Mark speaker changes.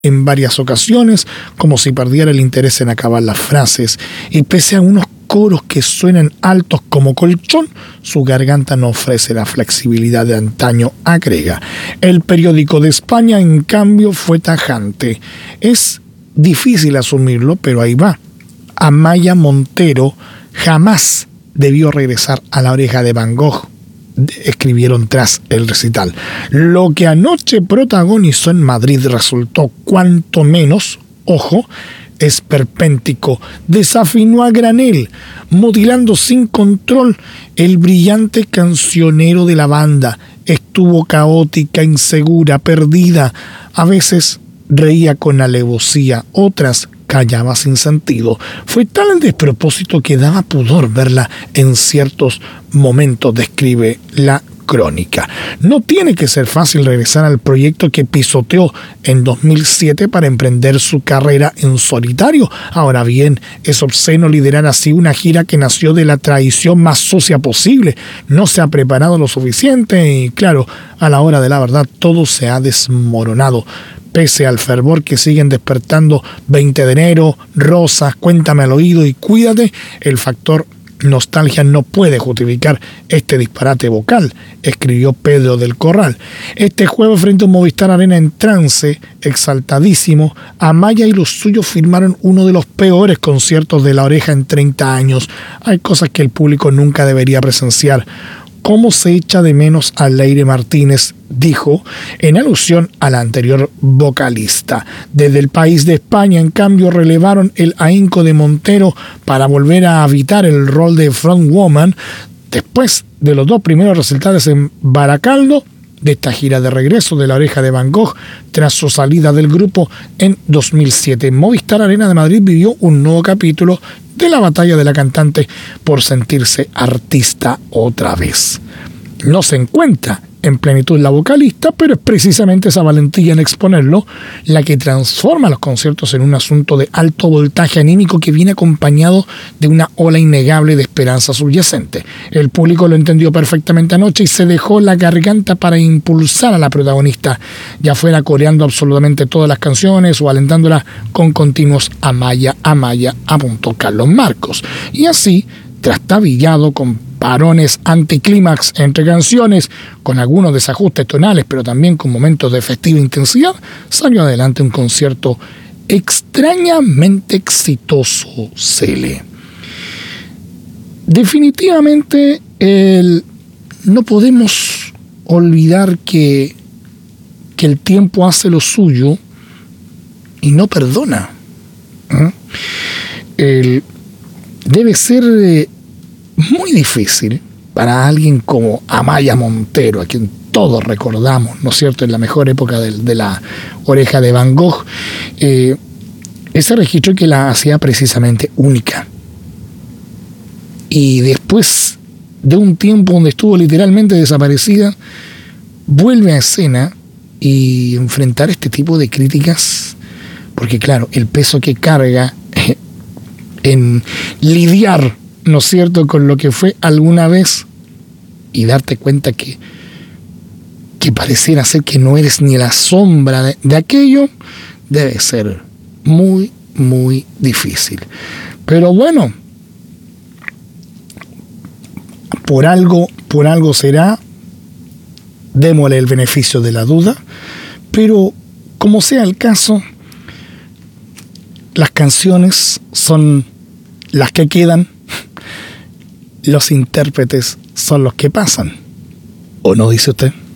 Speaker 1: en varias ocasiones, como si perdiera el interés en acabar las frases, y pese a unos coros que suenan altos como colchón, su garganta no ofrece la flexibilidad de antaño, agrega. El periódico de España, en cambio, fue tajante. Es difícil asumirlo, pero ahí va. Amaya Montero jamás debió regresar a La Oreja de Van Gogh, escribieron tras el recital. Lo que anoche protagonizó en Madrid resultó cuanto menos, ojo, esperpéntico. Desafinó a granel, mutilando sin control el brillante cancionero de la banda. Estuvo caótica, insegura, perdida. A veces reía con alevosía, otras callaba sin sentido. Fue tal el despropósito que daba pudor verla en ciertos momentos, describe la crónica. No tiene que ser fácil regresar al proyecto que pisoteó en 2007 para emprender su carrera en solitario. Ahora bien, es obsceno liderar así una gira que nació de la traición más sucia posible. No se ha preparado lo suficiente y, claro, a la hora de la verdad todo se ha desmoronado. Pese al fervor que siguen despertando 20 de enero, Rosas, Cuéntame al oído y Cuídate, el factor nostalgia no puede justificar este disparate vocal, escribió Pedro del Corral. Este jueves, frente a un Movistar Arena en trance, exaltadísimo, Amaya y los suyos firmaron uno de los peores conciertos de La Oreja en 30 años. Hay cosas que el público nunca debería presenciar. ¿Cómo se echa de menos a Leire Martínez?, dijo, en alusión a la anterior vocalista. Desde el país de España, en cambio, relevaron el ahínco de Montero para volver a habitar el rol de frontwoman después de los dos primeros recitales en Baracaldo de esta gira de regreso de La Oreja de Van Gogh tras su salida del grupo en 2007. Movistar Arena de Madrid vivió un nuevo capítulo de la batalla de la cantante por sentirse artista otra vez. No se encuentra en plenitud la vocalista, pero es precisamente esa valentía en exponerlo la que transforma los conciertos en un asunto de alto voltaje anímico que viene acompañado de una ola innegable de esperanza subyacente. El público lo entendió perfectamente anoche y se dejó la garganta para impulsar a la protagonista, ya fuera coreando absolutamente todas las canciones o alentándola con continuos Amaya, Amaya, apuntó Carlos Marcos. Y así, trastabillado con parones anticlímax entre canciones, con algunos desajustes tonales, pero también con momentos de festiva intensidad, salió adelante un concierto extrañamente exitoso, Cele. Definitivamente, no podemos olvidar que el tiempo hace lo suyo y no perdona. Debe ser muy difícil para alguien como Amaya Montero, a quien todos recordamos, ¿no es cierto?, en la mejor época de La Oreja de Van Gogh, ese registro que la hacía precisamente única. Y después de un tiempo donde estuvo literalmente desaparecida, vuelve a escena y enfrentar este tipo de críticas, porque claro, el peso que carga en lidiar, ¿no es cierto?, con lo que fue alguna vez y darte cuenta que pareciera ser que no eres ni la sombra de aquello, debe ser muy, muy difícil. Pero bueno, por algo será, démosle el beneficio de la duda, pero como sea el caso, las canciones son las que quedan, los intérpretes son los que pasan. ¿O no, dice usted?